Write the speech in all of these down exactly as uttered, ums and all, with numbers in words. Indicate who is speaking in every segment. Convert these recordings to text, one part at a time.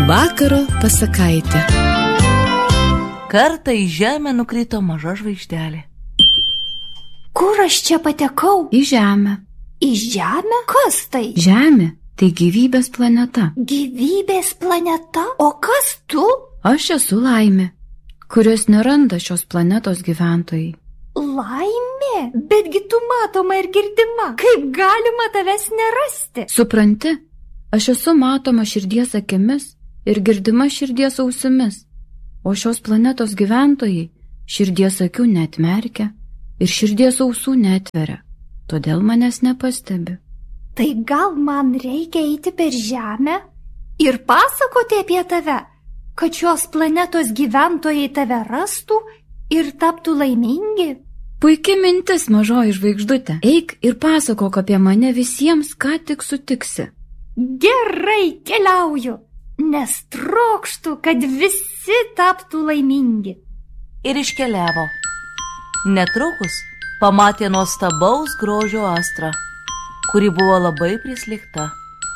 Speaker 1: Vakaro pasakaitė.
Speaker 2: Kartą į žemę nukrito maža žvaigždelė.
Speaker 3: Kur aš čia patekau?
Speaker 4: Į žemę.
Speaker 3: Į žemę? Kas tai?
Speaker 4: Žemė tai gyvybės planeta.
Speaker 3: Gyvybės planeta? O kas tu?
Speaker 4: Aš esu Laimė, kurios neranda šios planetos gyventojai.
Speaker 3: Laimė? Betgi tu matoma ir girdima. Kaip galima tavęs nerasti?
Speaker 4: Supranti, aš esu matoma širdies akimis ir girdima širdies ausimis, o šios planetos gyventojai širdies akių neatmerkia ir širdies ausų neatveria, todėl manęs nepastebi.
Speaker 3: Tai gal man reikia eiti per žemę ir pasakoti apie tave, kad šios planetos gyventojai tave rastų ir taptų laimingi?
Speaker 4: Puiki mintis, mažoji žvaigždutė. Eik ir pasakok apie mane visiems, ką tik sutiksi.
Speaker 3: Gerai, keliauju, nes trokštu, kad visi taptų laimingi.
Speaker 2: Ir iškeliavo. Netrukus pamatė nuostabaus grožio astrą, kuri buvo labai prislėgta.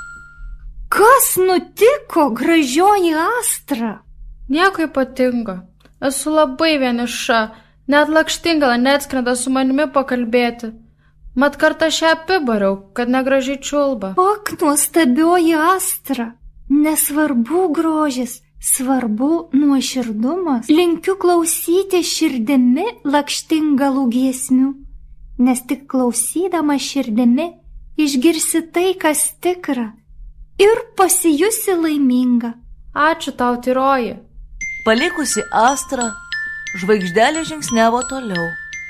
Speaker 3: Kas nutiko, gražioji astra?
Speaker 5: Nieko ypatingo. Esu labai vieniša, net lakštingala neatskrenda su manimi pakalbėti. Mat kartą šią apibariau, kad negražiai čiulba.
Speaker 3: Ak, nuostabioji astra, nesvarbu grožis, svarbu nuoširdumas. Linkiu klausyti širdimi lakštingalų giesmių, nes tik klausydama širdimi išgirsi tai, kas tikra, ir pasijusi laiminga.
Speaker 5: Ačiū tau, tyroji.
Speaker 2: Palikusi astrą, žvaigždelė žingsniavo toliau.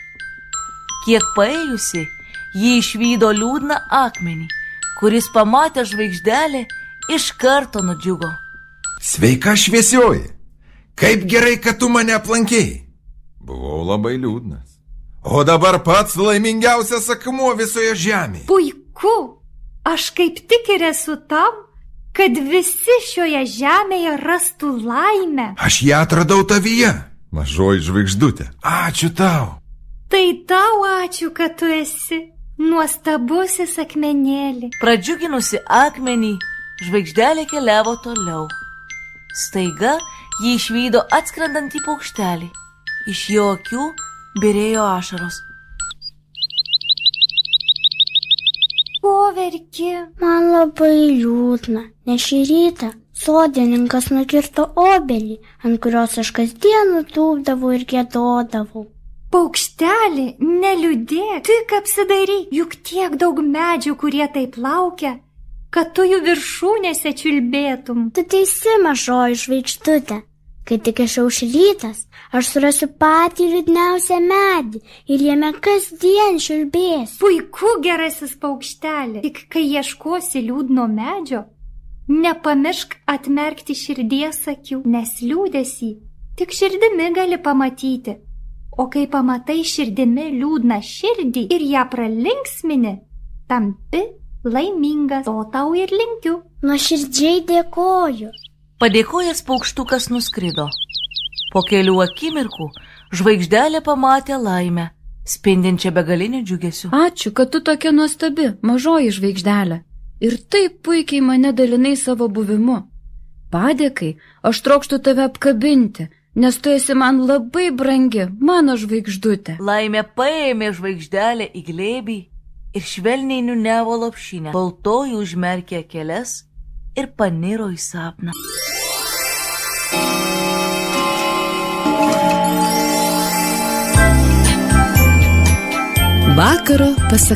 Speaker 2: Kiek paėjusi, ji išvydo liūdną akmenį, kuris pamatė žvaigždelę, iš karto nudžiugo.
Speaker 6: Sveika, šviesioji! Kaip gerai, kad tu mane aplankėjai. Buvau labai liūdnas. O dabar pats laimingiausias akmuo visoje žemėje.
Speaker 3: Puiku! Aš kaip tik ir esu tam, kad visi šioje žemėje rastų laimę.
Speaker 6: Aš ją atradau tavyje, mažoji žvaigždutė. Ačiū tau.
Speaker 3: Tai tau ačiū, kad tu esi nuostabusis akmenėlį.
Speaker 2: Pradžiuginusi akmenį, žvaigždelė keliavo toliau. Staiga ji išvydo atskrendantį paukštelį. Iš jo akių byrėjo ašaros.
Speaker 3: Ko verki?
Speaker 7: Man labai liūdna, nes šį rytą sodininkas nukirto obelį, ant kurios aš kasdien tūpdavau ir giedodavau.
Speaker 3: Paukštelį, neliūdėk, tik apsidairyk, juk tiek daug medžių, kurie taip laukia, kad tu jų viršūnėse čiulbėtum.
Speaker 7: Tu teisi, mažoji žvaigždutė. Kai tik išauš rytas, aš surasiu patį liūdniausią medį ir jame kasdien čiulbėsiu.
Speaker 3: Puiku, gerasis paukštelį, tik kai ieškosi liūdno medžio, nepamiršk atmerkti širdies akių, nes liūdesį tik širdimi gali pamatyti. O kai pamatai širdimi liūdną širdį ir ją pralinksmini, tampi laimingas, o tau ir linkiu.
Speaker 7: Nuoširdžiai dėkoju.
Speaker 2: Padėkojęs paukštukas nuskrido. Po kelių akimirkų žvaigždelė pamatė laimę, spindinčią begaliniu džiugesiu.
Speaker 4: Ačiū, kad tu tokia nuostabi, mažoji žvaigždelė. Ir taip puikiai mane dalinai savo buvimu. Padėkai, aš trokštu tave apkabinti, nes tu esi man labai brangi, mano žvaigždutė.
Speaker 2: Laimė paėmė žvaigždelę į glėbį ir švelniai niūniavo lopšinę. Baltoji užmerkė akeles ir paniro į sapną.
Speaker 1: Vakaro pasakaitė.